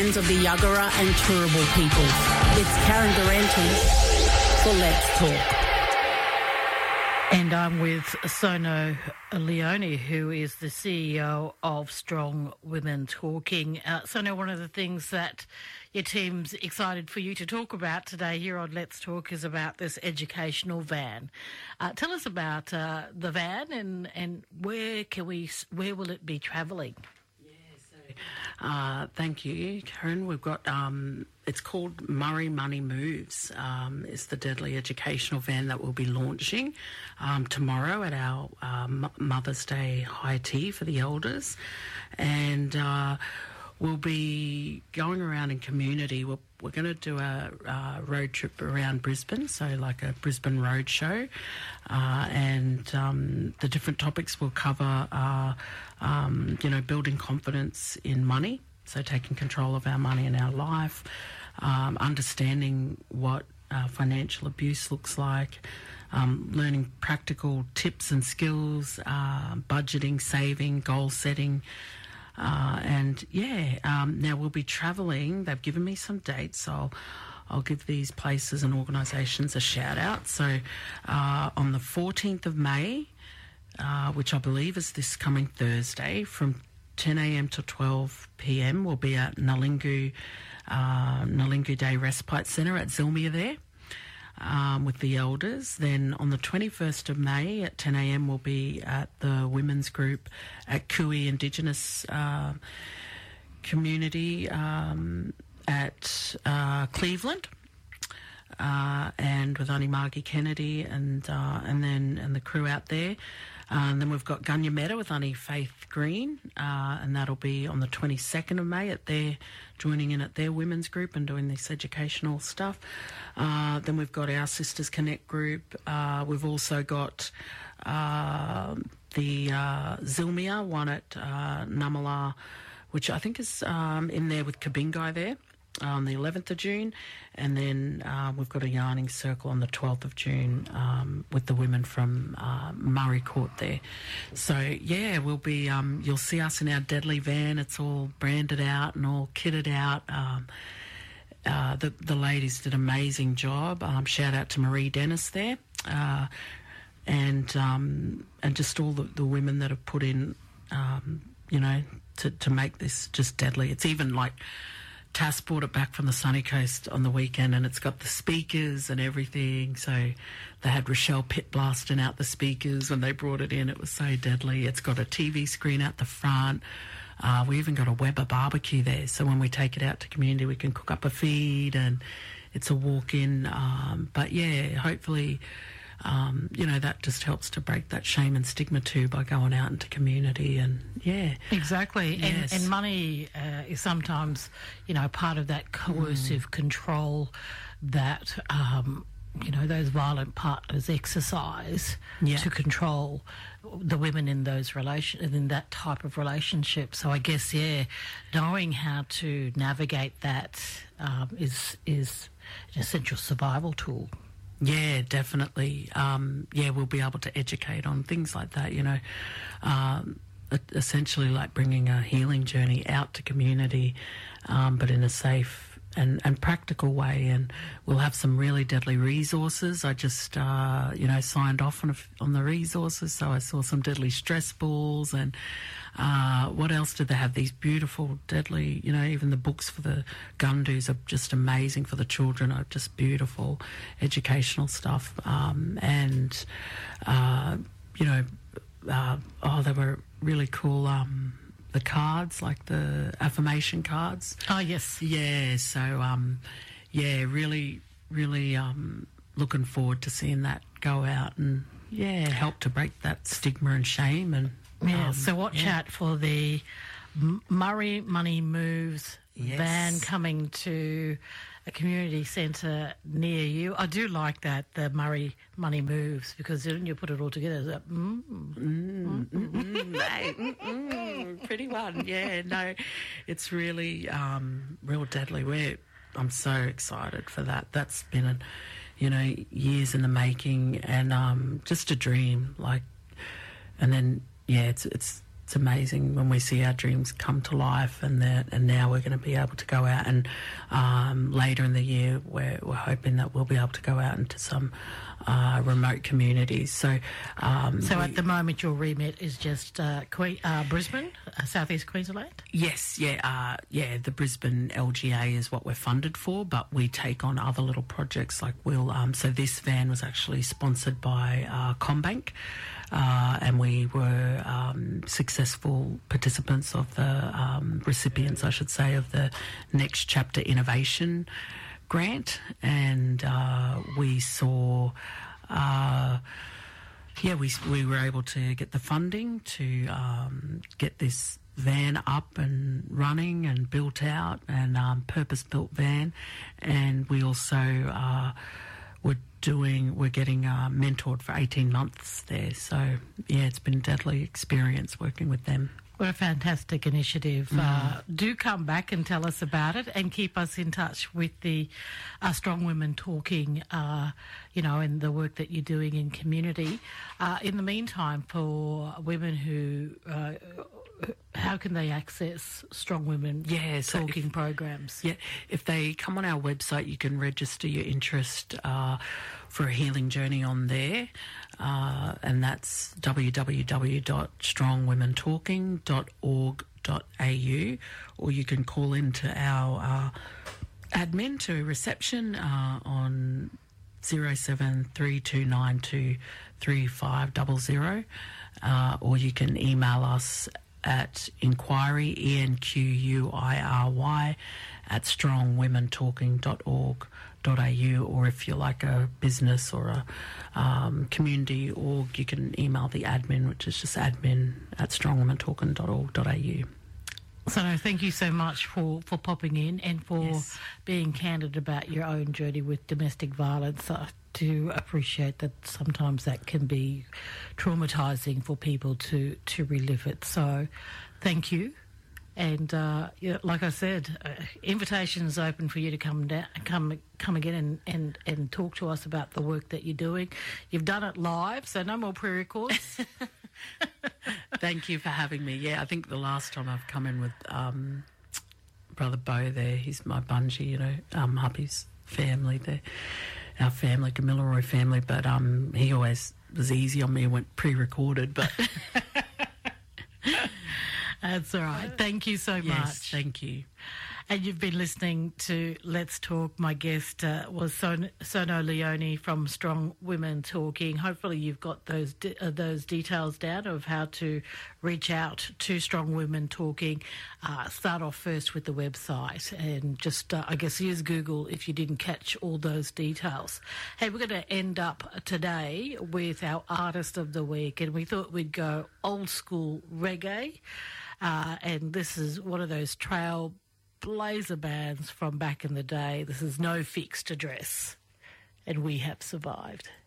concerns of the Yuggera and Turrbal people. It's Karen Durante for Let's Talk. And I'm with Sono Leone, who is the CEO of Strong Women Talking. Sono, one of the things that your team's excited for you to talk about today here on Let's Talk is about this educational van. Tell us about the van and where will it be travelling? Thank you, Karen. We've got, it's called Murray Money Moves. It's the deadly educational van that we'll be launching tomorrow at our Mother's Day high tea for the elders. And we'll be going around in community. We're going to do a road trip around Brisbane, so like a Brisbane road show. And the different topics we'll cover are, building confidence in money, so taking control of our money in our life, understanding what financial abuse looks like, learning practical tips and skills, budgeting, saving, goal setting. Now we'll be travelling. They've given me some dates, so I'll give these places and organisations a shout out. So on the 14th of May, which I believe is this coming Thursday, from 10 a.m. to 12 p.m, we'll be at Nalingu Day Respite Centre at Zilmia there. With the elders. Then on the 21st of May at 10 a.m. we'll be at the women's group at Kui Indigenous community at Cleveland, and with Auntie Margie Kennedy and the crew out there. And then we've got Gunya Meta with Auntie Faith Green, and that'll be on the 22nd of May joining in at their women's group and doing this educational stuff. Then we've got our Sisters Connect group. We've also got the Zilmia one at Namala, which I think is in there with Kabingai there, on the 11th of June. And then we've got a yarning circle on the 12th of June with the women from Murray Court there. So, yeah, we'll be, you'll see us in our deadly van. It's all branded out and all kitted out. The ladies did an amazing job. Shout out to Marie Dennis there. And just all the women that have put in, to make this just deadly. It's even like Tass brought it back from the sunny coast on the weekend, and it's got the speakers and everything. So they had Rochelle Pitt blasting out the speakers when they brought it in. It was so deadly. It's got a TV screen out the front. We even got a Weber barbecue there. So when we take it out to community, we can cook up a feed, and it's a walk-in. But yeah, hopefully, that just helps to break that shame and stigma too by going out into community. And yeah, exactly. Yes. And money is sometimes, part of that coercive control that those violent partners exercise to control the women in those in that type of relationship. So I guess knowing how to navigate that is an essential survival tool. Yeah, definitely. We'll be able to educate on things like that, essentially like bringing a healing journey out to community, but in a safe and practical way. And we'll have some really deadly resources. I just, signed off on the resources, so I saw some deadly stress balls and what else did they have? These beautiful, deadly, even the books for the Gundus are just amazing for the children, are just beautiful educational stuff. They were really cool, the cards, like the affirmation cards. Oh, yes. Yeah, so, really, really looking forward to seeing that go out and, help to break that stigma and shame. And so watch out for the Murray Money Moves van coming to a community centre near you. I do like that, the Murray Money Moves, because when you put it all together, it's like, pretty one. Yeah, no, it's really real deadly. I'm so excited for that. That's been, years in the making, and just a dream. And then it's it's amazing when we see our dreams come to life, and now we're going to be able to go out, and later in the year we're hoping that we'll be able to go out into some remote communities. So at the moment your remit is just Brisbane, southeast Queensland? Yes, the Brisbane LGA is what we're funded for, but we take on other little projects like so this van was actually sponsored by CommBank, and we were successful participants of the recipients, I should say, of the Next Chapter Innovation grant, and we saw we were able to get the funding to get this van up and running and built out, and purpose-built van, and we also we're getting mentored for 18 months there. So yeah, it's been a deadly experience working with them. What a fantastic initiative. Do come back and tell us about it, and keep us in touch with the Strong Women Talking, and the work that you're doing in community. In the meantime, for women who, how can they access Strong Women Talking programs? Yeah, if they come on our website, you can register your interest for a healing journey on there, and that's www.strongwomentalking.org.au, or you can call into our admin to reception on 0732923500, or you can email us at inquiry, ENQUIRY, at strongwomentalking.org.au, or if you're like a business or a community org, you can email the admin, which is just admin at strongwomentalking.org.au. So thank you so much for popping in and for being candid about your own journey with domestic violence. I do appreciate that sometimes that can be traumatising for people to relive it. So thank you. And like I said, invitations open for you to come again and talk to us about the work that you're doing. You've done it live, so no more pre-records. Thank you for having me. Yeah, I think the last time I've come in with Brother Bo there, he's my bungee, hubby's family, our family, Gamilaroi family, but he always was easy on me and went pre-recorded, but... That's all right. Thank you so much. Yes, thank you. And you've been listening to Let's Talk. My guest was Sono Leone from Strong Women Talking. Hopefully you've got those details down of how to reach out to Strong Women Talking. Start off first with the website and just, I guess, use Google if you didn't catch all those details. Hey, we're going to end up today with our Artist of the Week, and we thought we'd go old school reggae. And this is one of those trailblazer bands from back in the day. This is No Fixed Address, and we have survived.